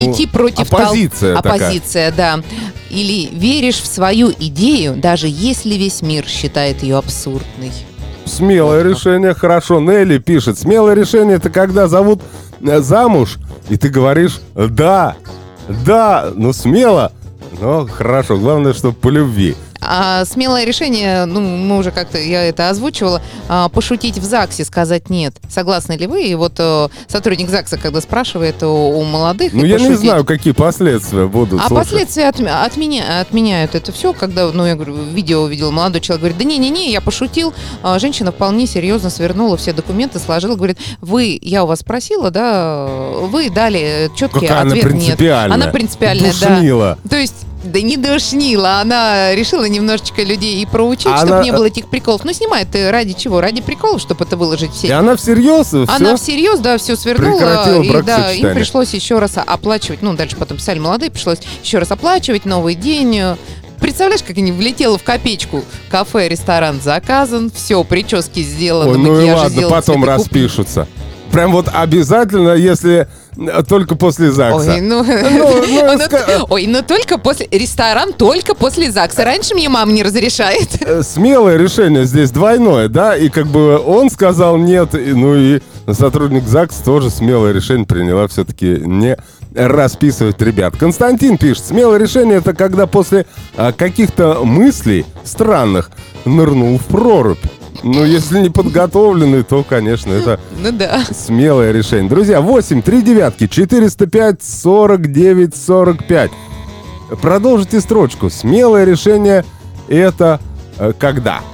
идти против оппозиция такая. Оппозиция, да. Или веришь в свою идею, даже если весь мир считает ее абсурдной. Смелое решение, хорошо. Нелли пишет, смелое решение — это когда зовут замуж, и ты говоришь «да, да», ну смело, но хорошо, главное, чтобы по любви. А смелое решение, ну, мы уже как-то, я это озвучивала, пошутить в ЗАГСе, сказать нет. Согласны ли вы? И вот сотрудник ЗАГСа, когда спрашивает у молодых... Ну, я не знаю, какие последствия будут. А последствия отменяют это все, когда, ну, я говорю, видео увидел, молодой человек говорит, да не-не-не, я пошутил. Женщина вполне серьезно свернула все документы, сложила, говорит, я у вас спросила, да, вы дали четкий ответ нет. Она принципиальная, душнила. Да. То есть... Да не душнила, она решила немножечко людей и проучить, чтобы не было этих приколов. Ну, снимает ради чего? Ради приколов, чтобы это выложить все. И она всерьез? Она всерьез, да, все свернула. И да, им пришлось еще раз оплачивать. Ну, дальше потом писали молодые, пришлось еще раз оплачивать новый день. Представляешь, как они влетела в копеечку. Кафе, ресторан заказан, все, прически сделаны. Ой, ну и ладно, потом распишутся. Прям вот обязательно, если только после ЗАГСа. Ой, ну только после... Ресторан только после ЗАГСа. Раньше мне мама не разрешает. Смелое решение здесь двойное, да? И как бы он сказал нет, ну и сотрудник ЗАГСа тоже смелое решение приняла все-таки не расписывать ребят. Константин пишет, смелое решение — это когда после каких-то мыслей странных нырнул в прорубь. Ну, если не подготовленный, то, конечно, это смелое решение. Друзья, 8-3 9-405-49-45. Продолжите строчку. Смелое решение — это когда?